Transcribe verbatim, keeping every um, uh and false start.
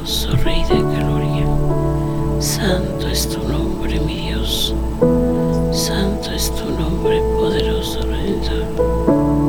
poderoso Rey de gloria. Santo es tu nombre, mi Dios. Santo